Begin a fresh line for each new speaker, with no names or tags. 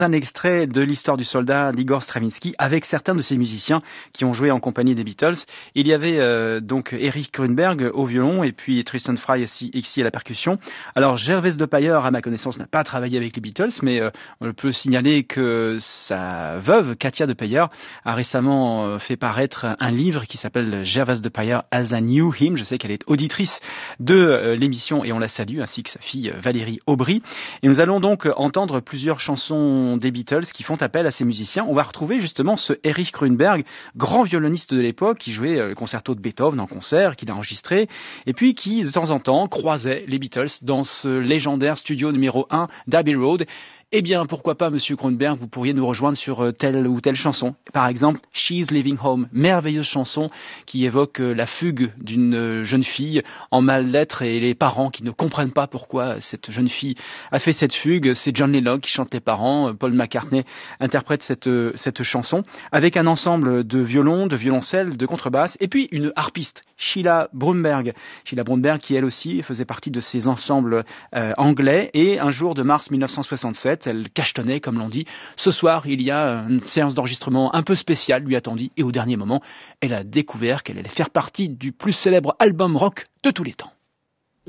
Un extrait de l'histoire du soldat d'Igor Stravinsky avec certains de ses musiciens qui ont joué en compagnie des Beatles. Il y avait donc Erich Grünberg au violon et puis Tristan Fry ici à la percussion. Alors Gervais de Payer, à ma connaissance, n'a pas travaillé avec les Beatles, mais on peut signaler que sa veuve, Katia de Payer, a récemment fait paraître un livre qui s'appelle Gervais de Payer as I Knew Him. Je sais qu'elle est auditrice de l'émission et on la salue, ainsi que sa fille Valérie Aubry. Et nous allons donc entendre plusieurs chansons des Beatles qui font appel à ces musiciens. On va retrouver justement ce Erich Grünberg, grand violoniste de l'époque, qui jouait le concerto de Beethoven en concert, qu'il a enregistré, et puis qui, de temps en temps, croisait les Beatles dans ce légendaire studio numéro 1 d'Abbey Road. Eh bien, pourquoi pas, Monsieur Grünberg, vous pourriez nous rejoindre sur telle ou telle chanson. Par exemple, She's Leaving Home, merveilleuse chanson qui évoque la fugue d'une jeune fille en mal-être et les parents qui ne comprennent pas pourquoi cette jeune fille a fait cette fugue. C'est John Lennon qui chante les parents, Paul McCartney interprète cette chanson avec un ensemble de violons, de violoncelles, de contrebasse et puis une harpiste, Sheila Bromberg. Sheila Bromberg qui elle aussi faisait partie de ces ensembles anglais et un jour de mars 1967, elle cachetonnait, comme l'on dit. Ce soir, il y a une séance d'enregistrement un peu spéciale, lui attendit, et au dernier moment, elle a découvert qu'elle allait faire partie du plus célèbre album rock de tous les temps.